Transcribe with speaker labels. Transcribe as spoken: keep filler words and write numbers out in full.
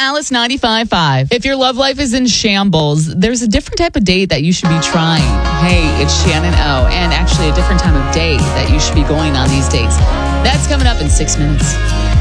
Speaker 1: Alice ninety-five point five. If your love life is in shambles, there's a different type of date that you should be trying. Hey, it's Shannon O, and actually a different time of day that you should be going on these dates. That's coming up in six minutes.